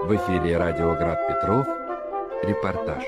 В эфире радио Град Петров. Репортаж.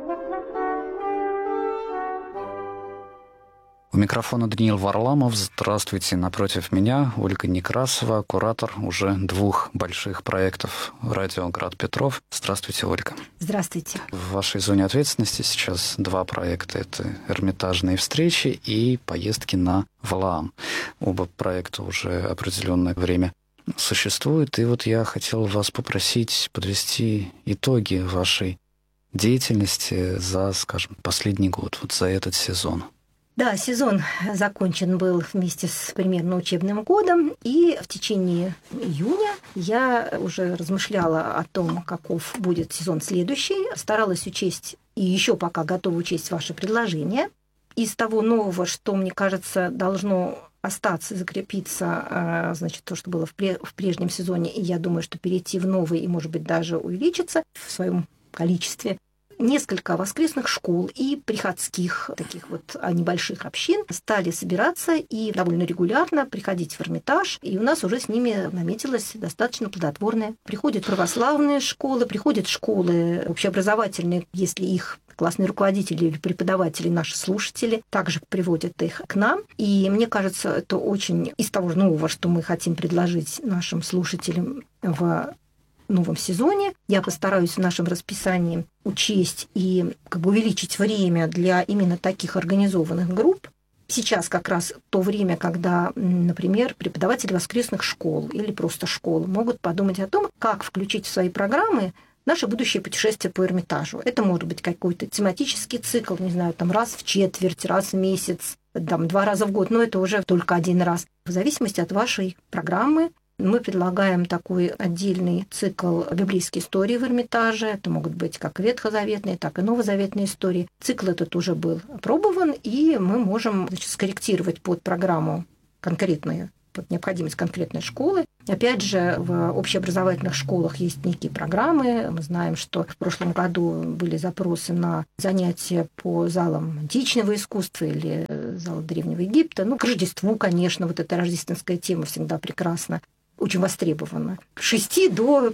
У микрофона Даниил Варламов. Здравствуйте. Напротив меня Ольга Некрасова, куратор уже 2 больших проектов радио Град Петров. Здравствуйте, Ольга. Здравствуйте. В вашей зоне ответственности сейчас 2 проекта. Это Эрмитажные встречи и поездки на Валаам. Оба проекта уже определенное время существуют. И вот я хотел вас попросить подвести итоги вашей деятельности за, скажем, последний год, вот за этот сезон. Да, сезон закончен был вместе с примерно учебным годом, и в течение июня я уже размышляла о том, каков будет сезон следующий, старалась учесть, и еще пока готова учесть ваши предложения. Из того нового, что, мне кажется, должно остаться, закрепиться, значит, то, что было в прежнем сезоне, и я думаю, что перейти в новый и, может быть, даже увеличиться в своем количестве. Несколько воскресных школ и приходских таких вот небольших общин стали собираться и довольно регулярно приходить в Эрмитаж, и у нас уже с ними наметилось достаточно плодотворное. Приходят православные школы, приходят школы общеобразовательные, если их классные руководители или преподаватели, наши слушатели, также приводят их к нам. И мне кажется, это очень из того же нового, что мы хотим предложить нашим слушателям в новом сезоне. Я постараюсь в нашем расписании учесть и увеличить время для именно таких организованных групп. Сейчас как раз то время, когда, например, преподаватели воскресных школ или просто школ могут подумать о том, как включить в свои программы наше будущее путешествие по Эрмитажу. Это может быть какой-то тематический цикл, не знаю, там раз в четверть, раз в месяц, там 2 раза в год, но это уже только 1 раз. В зависимости от вашей программы мы предлагаем такой отдельный цикл библейской истории в Эрмитаже. Это могут быть как ветхозаветные, так и новозаветные истории. Цикл этот уже был опробован, и мы можем, значит, скорректировать под программу конкретную, под необходимость конкретной школы. Опять же, в общеобразовательных школах есть некие программы. Мы знаем, что в прошлом году были запросы на занятия по залам античного искусства или зал Древнего Египта. К Рождеству, конечно, вот эта рождественская тема всегда прекрасна, очень востребована. 6 до,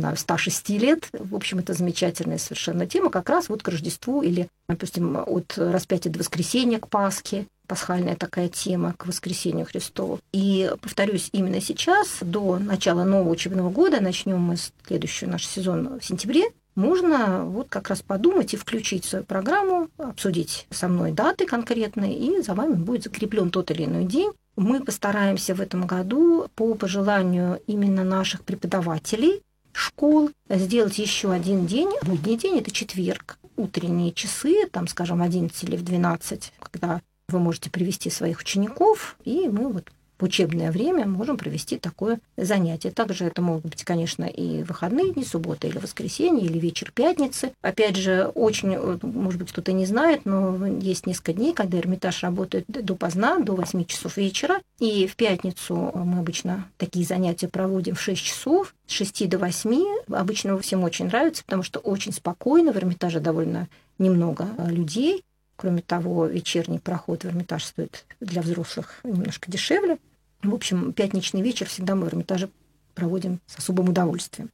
106 лет. В общем, это замечательная совершенно тема, как раз вот к Рождеству или, допустим, от распятия до воскресения к Пасхе. Пасхальная такая тема к воскресению Христову. И, повторюсь, именно сейчас, до начала нового учебного года, начнем мы следующий наш сезон в сентябре, можно вот как раз подумать и включить в свою программу, обсудить со мной даты конкретные, и за вами будет закреплен тот или иной день. Мы постараемся в этом году по пожеланию именно наших преподавателей школ сделать еще один день, будний день, это четверг, утренние часы, там, скажем, в 11 или в 12, когда вы можете привести своих учеников, и мы вот в учебное время можем провести такое занятие. Также это могут быть, конечно, и выходные дни, суббота или воскресенье, или вечер пятницы. Опять же, очень, может быть, кто-то не знает, но есть несколько дней, когда Эрмитаж работает допоздна, до 8 часов вечера. И в пятницу мы обычно такие занятия проводим в 6 часов, с 6 до 8. Обычно всем очень нравится, потому что очень спокойно, в Эрмитаже довольно немного людей. Кроме того, вечерний проход в Эрмитаж стоит для взрослых немножко дешевле. В общем, пятничный вечер всегда мы в Эрмитаже проводим с особым удовольствием.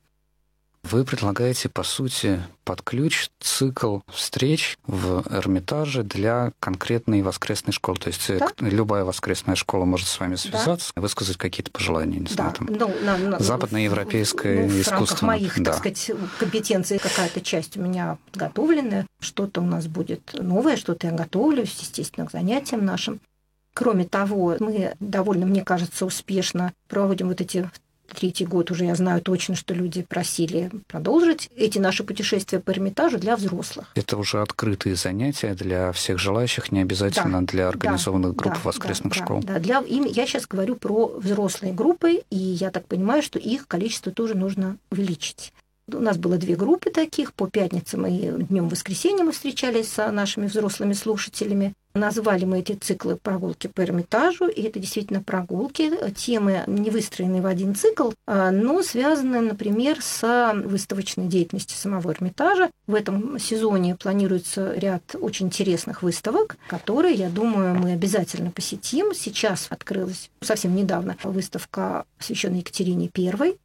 Вы предлагаете, по сути, под ключ цикл встреч в Эрмитаже для конкретной воскресной школы. То есть да? Любая воскресная школа может с вами связаться, да, высказать какие-то пожелания, не знаю, там, западноевропейское искусство. В рамках моих, так сказать, компетенций какая-то часть у меня подготовленная, что-то у нас будет новое, что-то я готовлюсь, естественно, к занятиям нашим. Кроме того, мы довольно, мне кажется, успешно проводим вот эти 3-й год уже, я знаю точно, что люди просили продолжить эти наши путешествия по Эрмитажу для взрослых. Это уже открытые занятия для всех желающих, не обязательно для организованных групп воскресных школ. Да, я сейчас говорю про взрослые группы, и я так понимаю, что их количество тоже нужно увеличить. У нас было 2 группы таких. По пятницам и днем воскресенья мы встречались с нашими взрослыми слушателями. Назвали мы эти циклы «Прогулки по Эрмитажу», и это действительно прогулки. Темы не выстроены в один цикл, но связаны, например, с выставочной деятельностью самого Эрмитажа. В этом сезоне планируется ряд очень интересных выставок, которые, я думаю, мы обязательно посетим. Сейчас открылась совсем недавно выставка, посвященная Екатерине I.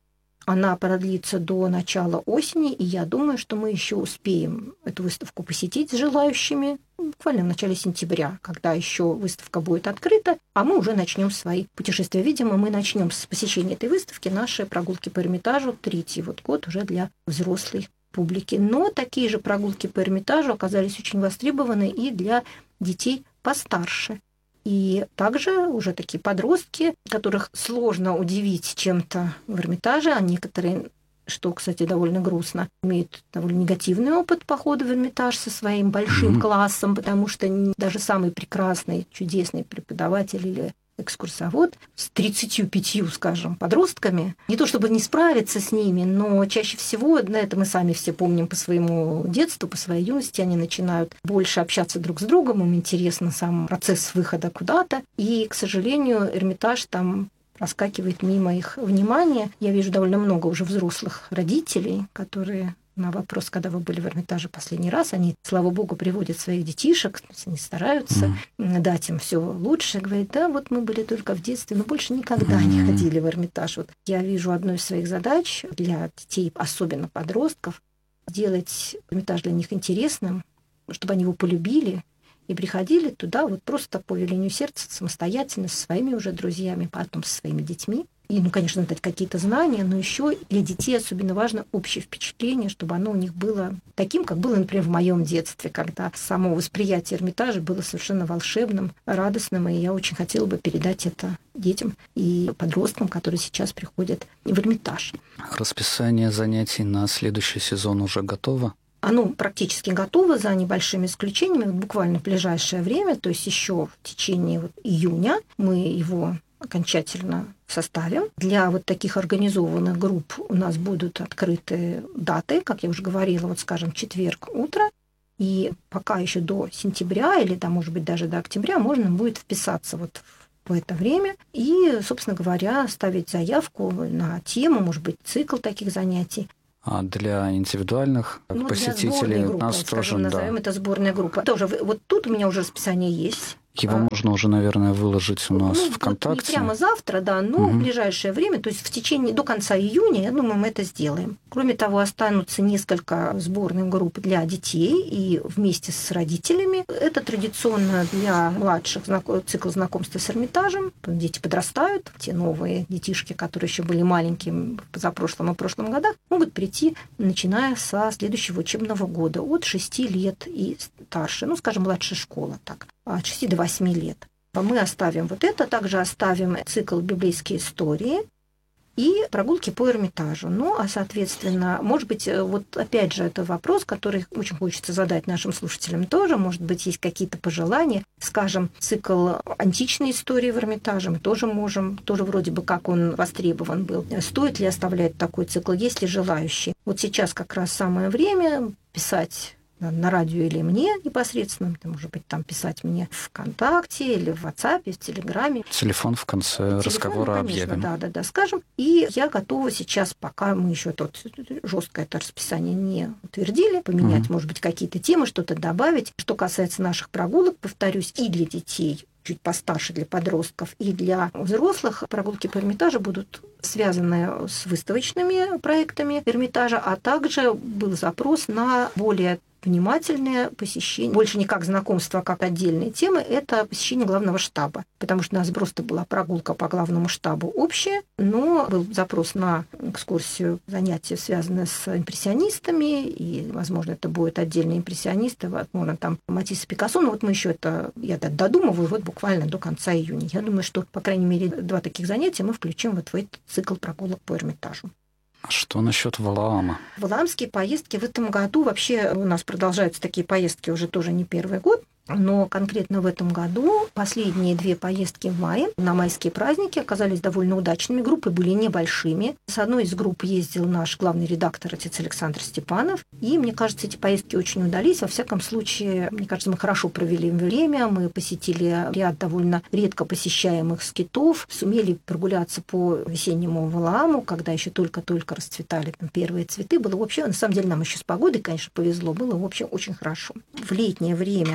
Она продлится до начала осени, и я думаю, что мы еще успеем эту выставку посетить с желающими буквально в начале сентября, когда еще выставка будет открыта, а мы уже начнем свои путешествия. Видимо, мы начнем с посещения этой выставки наши прогулки по Эрмитажу, третий год уже для взрослой публики. Но такие же прогулки по Эрмитажу оказались очень востребованы и для детей постарше. И также уже такие подростки, которых сложно удивить чем-то в Эрмитаже, а некоторые, что, кстати, довольно грустно, имеют довольно негативный опыт похода в Эрмитаж со своим большим классом, потому что даже самый прекрасный, чудесный преподаватель или экскурсовод с 35, скажем, подростками, не то чтобы не справиться с ними, но чаще всего, на это мы сами все помним по своему детству, по своей юности, они начинают больше общаться друг с другом, им интересно сам процесс выхода куда-то, и, к сожалению, Эрмитаж там проскакивает мимо их внимания. Я вижу довольно много уже взрослых родителей, которые на вопрос, когда вы были в Эрмитаже последний раз, они, слава богу, приводят своих детишек, они стараются дать им все лучше. Говорят, да, вот мы были только в детстве, но больше никогда не ходили в Эрмитаж. Вот я вижу одну из своих задач для детей, особенно подростков, сделать Эрмитаж для них интересным, чтобы они его полюбили и приходили туда вот просто по велению сердца, самостоятельно, со своими уже друзьями, потом со своими детьми. И, конечно, дать какие-то знания, но еще для детей особенно важно общее впечатление, чтобы оно у них было таким, как было, например, в моем детстве, когда само восприятие Эрмитажа было совершенно волшебным, радостным, и я очень хотела бы передать это детям и подросткам, которые сейчас приходят в Эрмитаж. Расписание занятий на следующий сезон уже готово? Оно практически готово, за небольшими исключениями. Вот буквально в ближайшее время, то есть еще в течение июня, мы его окончательно составим. Для вот таких организованных групп у нас будут открыты даты, как я уже говорила, вот скажем, четверг утро. И пока еще до сентября или, да, может быть, даже до октября можно будет вписаться вот в это время и, собственно говоря, ставить заявку на тему, может быть, цикл таких занятий. А для индивидуальных посетителей группы, у нас тоже, назовем это сборная группа. Тоже вот тут у меня уже расписание есть. Его можно уже, наверное, выложить у нас ВКонтакте. Вот не прямо завтра, да, но в ближайшее время, то есть в течение до конца июня, я думаю, мы это сделаем. Кроме того, останутся несколько сборных групп для детей и вместе с родителями. Это традиционно для младших цикл знакомства с Эрмитажем. Дети подрастают, те новые детишки, которые еще были маленькими в позапрошлом и прошлом годах, могут прийти, начиная со следующего учебного года, от 6 лет и старше, ну, скажем, младшая школа, так, от 6 до 8 лет. Мы оставим вот это, также оставим цикл библейские истории и прогулки по Эрмитажу. Ну, а, соответственно, может быть, вот опять же, это вопрос, который очень хочется задать нашим слушателям тоже. Может быть, есть какие-то пожелания. Скажем, цикл античной истории в Эрмитаже мы тоже можем, тоже вроде бы как он востребован был. Стоит ли оставлять такой цикл, есть ли желающие? Вот сейчас как раз самое время писать на радио или мне непосредственно, может быть, там писать мне в ВКонтакте или в WhatsApp, в Телеграме. Телефон в конце разговора конечно, объявим. Да, скажем. И я готова сейчас, пока мы еще тут жестко это расписание не утвердили, поменять, может быть, какие-то темы, что-то добавить. Что касается наших прогулок, повторюсь, и для детей, чуть постарше, для подростков, и для взрослых прогулки по Эрмитажу будут связаны с выставочными проектами Эрмитажа, а также был запрос на более внимательное посещение, больше не как знакомство, а как отдельные темы, это посещение главного штаба. Потому что у нас просто была прогулка по главному штабу общая, но был запрос на экскурсию, занятия, связанные с импрессионистами, и, возможно, это будут отдельные импрессионисты, возможно, там Матисс и Пикассо, но вот мы еще это, я додумываю, вот буквально до конца июня. Я думаю, что, по крайней мере, 2 таких занятия мы включим вот в этот цикл прогулок по Эрмитажу. А что насчет Валаама? Валаамские поездки в этом году, вообще у нас продолжаются такие поездки уже тоже не первый год, но конкретно в этом году последние 2 поездки в мае на майские праздники оказались довольно удачными. Группы были небольшими. С одной из групп ездил наш главный редактор, отец Александр Степанов. И, мне кажется, эти поездки очень удались. Во всяком случае, мне кажется, мы хорошо провели время. Мы посетили ряд довольно редко посещаемых скитов. Сумели прогуляться по весеннему Валааму, когда еще только-только расцветали там первые цветы. Было вообще, на самом деле, нам еще с погодой, конечно, повезло. Было, в общем, очень хорошо. В летнее время такие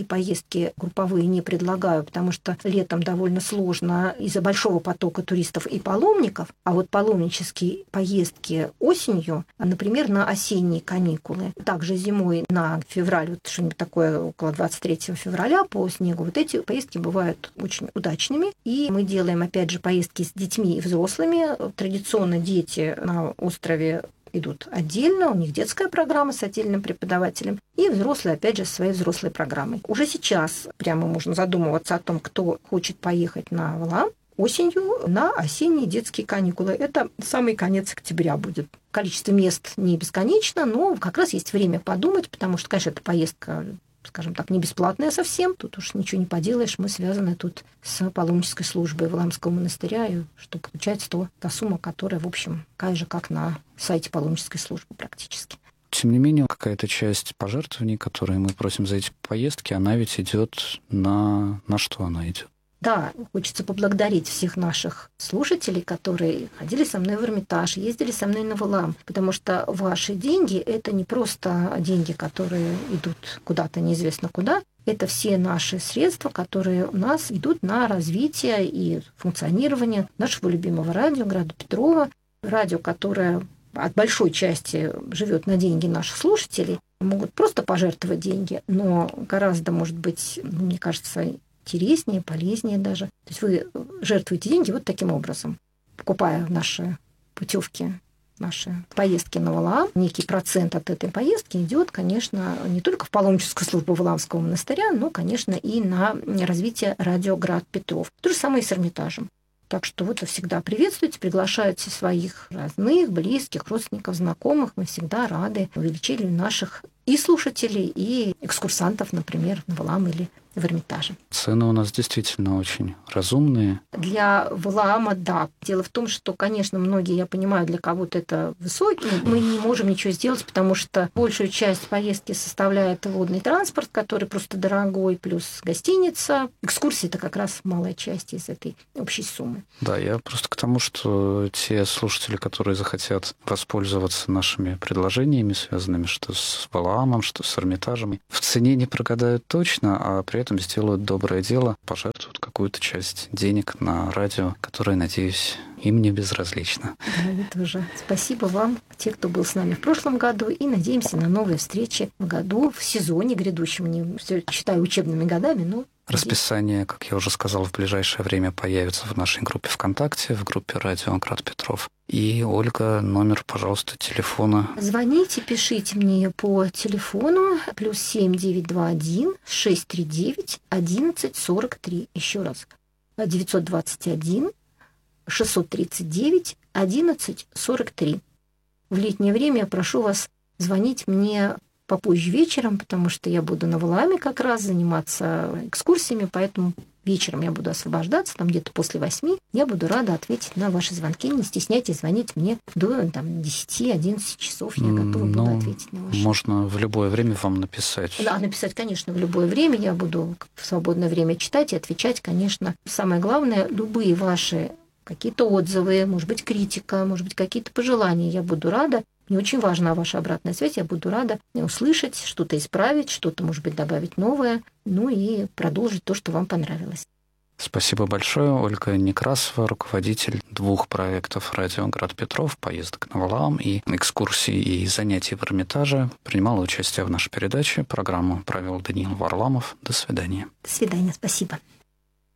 никакие поездки групповые не предлагаю, потому что летом довольно сложно из-за большого потока туристов и паломников, а вот паломнические поездки осенью, например, на осенние каникулы, также зимой на февраль, вот что-нибудь такое около 23 февраля по снегу, вот эти поездки бывают очень удачными, и мы делаем, опять же, поездки с детьми и взрослыми. Традиционно дети на острове идут отдельно, у них детская программа с отдельным преподавателем, и взрослые, опять же, со своей взрослой программой. Уже сейчас прямо можно задумываться о том, кто хочет поехать на Валаам осенью на осенние детские каникулы. Это самый конец октября будет. Количество мест не бесконечно, но как раз есть время подумать, потому что, конечно, эта поездка, скажем так, не бесплатная совсем. Тут уж ничего не поделаешь. Мы связаны тут с паломнической службой Валаамского монастыря, и что получается та сумма, которая, в общем, такая же, как на сайте паломнической службы практически. Тем не менее, какая-то часть пожертвований, которые мы просим за эти поездки, она ведь идет на что она идет? Да, хочется поблагодарить всех наших слушателей, которые ходили со мной в Эрмитаж, ездили со мной на Валаам, потому что ваши деньги – это не просто деньги, которые идут куда-то неизвестно куда, это все наши средства, которые у нас идут на развитие и функционирование нашего любимого радио «Града Петрова», радио, которое от большой части живет на деньги наших слушателей, могут просто пожертвовать деньги, но гораздо, может быть, мне кажется, интереснее, полезнее даже. То есть вы жертвуете деньги вот таким образом, покупая наши путевки, наши поездки на Валаам. Некий процент от этой поездки идет, конечно, не только в паломническую службу Валаамского монастыря, но, конечно, и на развитие радио «Град Петров». То же самое и с Эрмитажем. Так что вот вы всегда приветствуйте, приглашайте своих родных, близких, родственников, знакомых. Мы всегда рады увеличению наших и слушателей, и экскурсантов, например, на Валаам или в Эрмитаже. Цены у нас действительно очень разумные. Для Валаама, да. Дело в том, что, конечно, многие, я понимаю, для кого-то это высокий. Мы не можем ничего сделать, потому что большую часть поездки составляет водный транспорт, который просто дорогой, плюс гостиница. Экскурсии – это как раз малая часть из этой общей суммы. Да, я просто к тому, что те слушатели, которые захотят воспользоваться нашими предложениями, связанными что с Валаамом, что с Эрмитажем, в цене не прогадают точно, а при этом сделают доброе дело, пожертвуют какую-то часть денег на радио, которое, надеюсь, им не безразлично. Да, это уже. Спасибо вам, те, кто был с нами в прошлом году, и надеемся на новые встречи в году, в сезоне грядущем. Не все считаю учебными годами, но... Расписание, как я уже сказал, в ближайшее время появится в нашей группе ВКонтакте, в группе «Радио Град Петров». И, Ольга, номер, пожалуйста, телефона. Звоните, пишите мне по телефону +7 921 639 1143. Еще раз. 921 639 1143. В летнее время я прошу вас звонить мне попозже вечером, потому что я буду на Валааме как раз заниматься экскурсиями, поэтому вечером я буду освобождаться, там где-то после 8. Я буду рада ответить на ваши звонки. Не стесняйтесь звонить мне до 10-11 часов. Я готова буду ответить на ваши. Можно в любое время вам написать. Да, написать, конечно, в любое время. Я буду в свободное время читать и отвечать, конечно. Самое главное, любые ваши какие-то отзывы, может быть, критика, может быть, какие-то пожелания. Я буду рада. Мне очень важна ваша обратная связь. Я буду рада услышать, что-то исправить, что-то, может быть, добавить новое, ну и продолжить то, что вам понравилось. Спасибо большое. Ольга Некрасова, руководитель 2 проектов «Радио Град Петров», поездок на Валаам и экскурсий и занятий в Эрмитаже, принимала участие в нашей передаче. Программу провел Даниил Варламов. До свидания. До свидания. Спасибо.